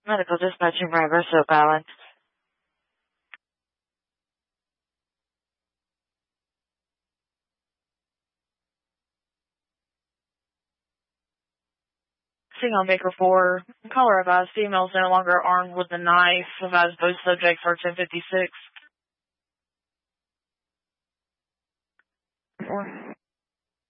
Medical dispatching progress, Oak Island. Seeing on Baker 4, caller advised females no longer armed with a knife. Advised both subjects are 1056. 4.